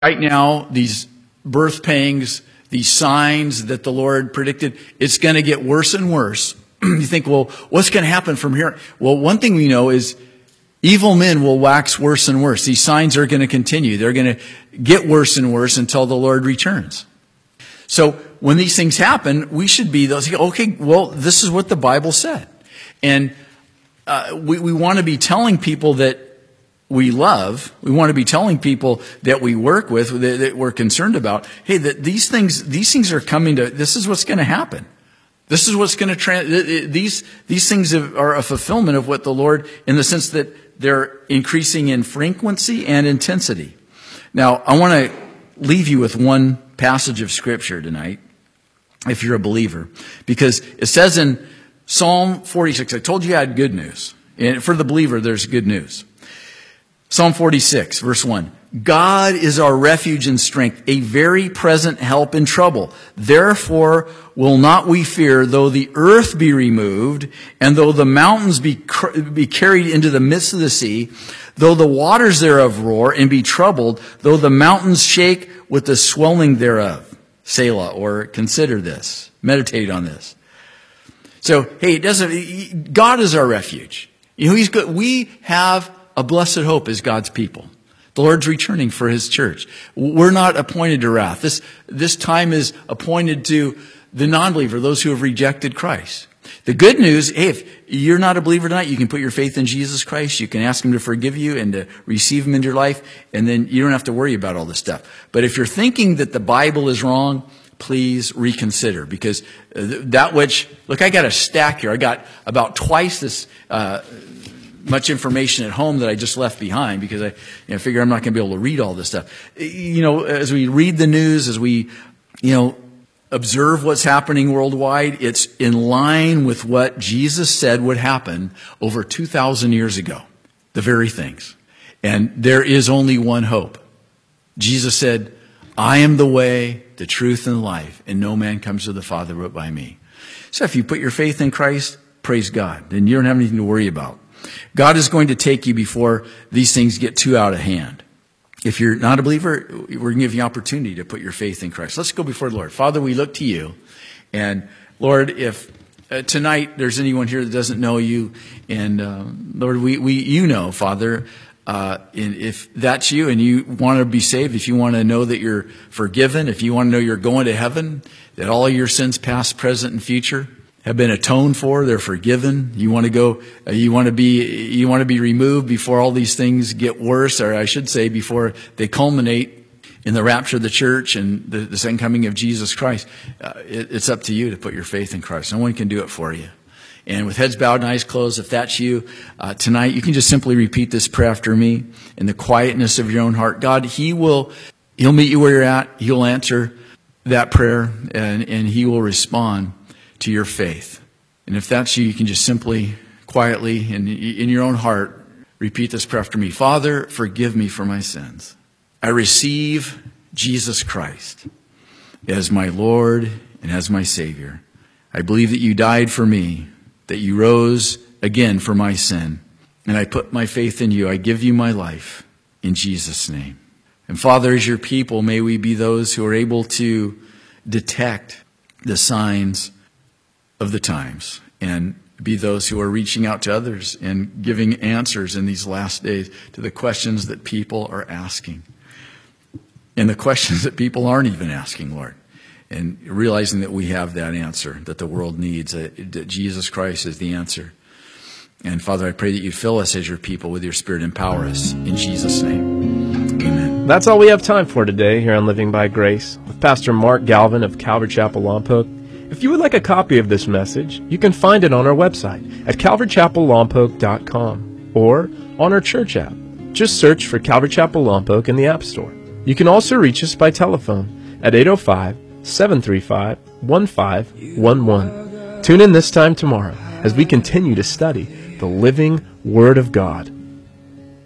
Right now, these birth pangs, these signs that the Lord predicted, it's going to get worse and worse. You think, well, what's going to happen from here? Well, one thing we know is evil men will wax worse and worse. These signs are going to continue. They're going to get worse and worse until the Lord returns. So when these things happen, we should be those, okay, well, this is what the Bible said. And we want to be telling people that we love, we want to be telling people that we work with, that we're concerned about, hey, that these things are coming to, this is what's going to happen. This is what's going to, these things are a fulfillment of what the Lord, in the sense that they're increasing in frequency and intensity. Now, I want to leave you with one passage of Scripture tonight, if you're a believer, because it says in Psalm 46, I told you I had good news. And for the believer, there's good news. Psalm 46, verse 1. God is our refuge and strength, a very present help in trouble. Therefore will not we fear, though the earth be removed, and though the mountains be carried into the midst of the sea, though the waters thereof roar and be troubled, though the mountains shake with the swelling thereof. Selah, or consider this. Meditate on this. So, hey, God is our refuge. You know, He's good. We have a blessed hope as God's people. The Lord's returning for His church. We're not appointed to wrath. This time is appointed to the non-believer, those who have rejected Christ. The good news, hey, if you're not a believer tonight, you can put your faith in Jesus Christ. You can ask Him to forgive you and to receive Him into your life, and then you don't have to worry about all this stuff. But if you're thinking that the Bible is wrong, please reconsider, because that which, look, I got a stack here. I got about twice this much information at home that I just left behind, because I figure I'm not going to be able to read all this stuff. You know, as we read the news, as we, observe what's happening worldwide, it's in line with what Jesus said would happen over 2,000 years ago. The very things. And there is only one hope. Jesus said, I am the way, the truth, and the life, and no man comes to the Father but by me. So if you put your faith in Christ, praise God. Then you don't have anything to worry about. God is going to take you before these things get too out of hand. If you're not a believer, we're going to give you an opportunity to put your faith in Christ. Let's go before the Lord. Father, we look to you. And Lord, if tonight there's anyone here that doesn't know you, and Lord, you know, Father, and if that's you and you want to be saved, if you want to know that you're forgiven, if you want to know you're going to heaven, that all your sins past, present, and future have been atoned for, they're forgiven. You want to go, you want to be removed before all these things get worse, or I should say before they culminate in the rapture of the church and the second coming of Jesus Christ. It's up to you to put your faith in Christ. No one can do it for you. And with heads bowed and eyes closed, if that's you tonight, you can just simply repeat this prayer after me in the quietness of your own heart. God, He'll meet you where you're at. He'll answer that prayer, and He will respond to your faith. And if that's you, you can just simply, quietly, in your own heart, repeat this prayer after me. Father, forgive me for my sins. I receive Jesus Christ as my Lord and as my Savior. I believe that you died for me, that you rose again for my sin. And I put my faith in you. I give you my life in Jesus' name. And Father, as your people, may we be those who are able to detect the signs of the times, and be those who are reaching out to others and giving answers in these last days to the questions that people are asking, and the questions that people aren't even asking, Lord, and realizing that we have that answer that the world needs, that Jesus Christ is the answer. And Father, I pray that you fill us as your people with your Spirit, empower us in Jesus' name. Amen. That's all we have time for today here on Living by Grace with Pastor Mark Galvin of Calvary Chapel Lompoc. If you would like a copy of this message, you can find it on our website at calvarychapellompoc.com or on our church app. Just search for Calvary Chapel Lompoc in the App Store. You can also reach us by telephone at 805-735-1511. Tune in this time tomorrow as we continue to study the living Word of God.